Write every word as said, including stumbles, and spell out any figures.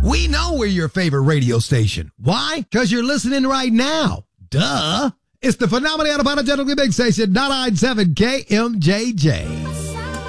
We know we're your favorite radio station. Why? Because you're listening right now. Duh. It's the phenomenal unapologetically big station, ninety-nine point seven K M J J.